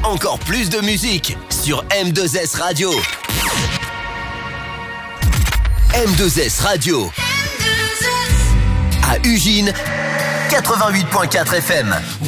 encore plus de musique sur M2S Radio. M2S Radio. À Ugine, 88.4 FM.